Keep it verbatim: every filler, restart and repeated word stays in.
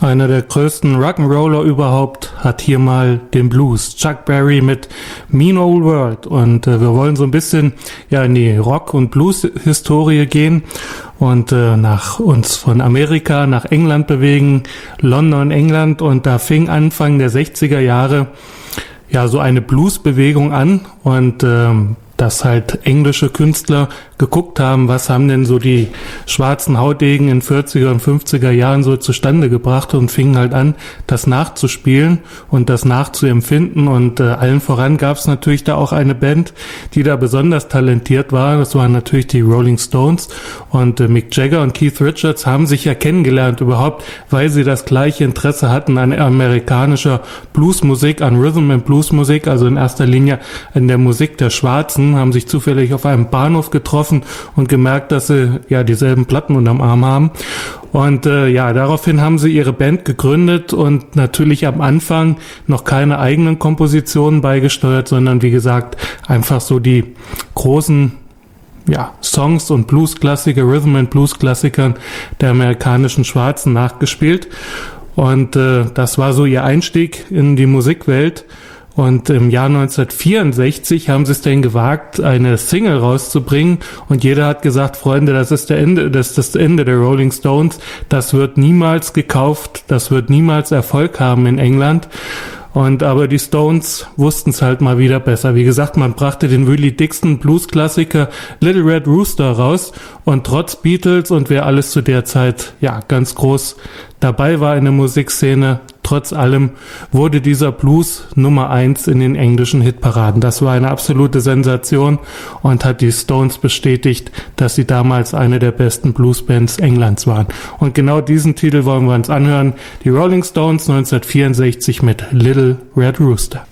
Einer der größten Rock'n'Roller überhaupt hat hier mal den Blues. Chuck Berry mit Mean Old World. Und äh, wir wollen so ein bisschen ja in die Rock- und Blues-Historie gehen und äh, nach uns von Amerika nach England bewegen, London, England. Und da fing Anfang der sechziger Jahre ja so eine Blues-Bewegung an und ähm, dass halt englische Künstler geguckt haben, was haben denn so die schwarzen Hautdegen in vierziger und fünfziger Jahren so zustande gebracht und fingen halt an, das nachzuspielen und das nachzuempfinden und äh, allen voran gab es natürlich da auch eine Band, die da besonders talentiert war, das waren natürlich die Rolling Stones und äh, Mick Jagger und Keith Richards haben sich ja kennengelernt überhaupt, weil sie das gleiche Interesse hatten an amerikanischer Bluesmusik, an Rhythm and Bluesmusik, also in erster Linie an der Musik der Schwarzen, haben sich zufällig auf einem Bahnhof getroffen und gemerkt, dass sie ja dieselben Platten unterm Arm haben. Und äh, ja, daraufhin haben sie ihre Band gegründet und natürlich am Anfang noch keine eigenen Kompositionen beigesteuert, sondern wie gesagt, einfach so die großen ja, Songs und Bluesklassiker, Rhythm and Blues-Klassikern der amerikanischen Schwarzen nachgespielt. Und äh, das war so ihr Einstieg in die Musikwelt. Und im Jahr neunzehnhundertvierundsechzig haben sie es dann gewagt, eine Single rauszubringen. Und jeder hat gesagt, Freunde, das ist der Ende, das ist das Ende der Rolling Stones. Das wird niemals gekauft, das wird niemals Erfolg haben in England. Und aber die Stones wussten es halt mal wieder besser. Wie gesagt, man brachte den Willie Dixon Blues-Klassiker Little Red Rooster raus und trotz Beatles und wer alles zu der Zeit ja ganz groß dabei war in der Musikszene, trotz allem wurde dieser Blues Nummer eins in den englischen Hitparaden. Das war eine absolute Sensation und hat die Stones bestätigt, dass sie damals eine der besten Bluesbands Englands waren. Und genau diesen Titel wollen wir uns anhören. Die Rolling Stones neunzehnhundertvierundsechzig mit Little Red Rooster.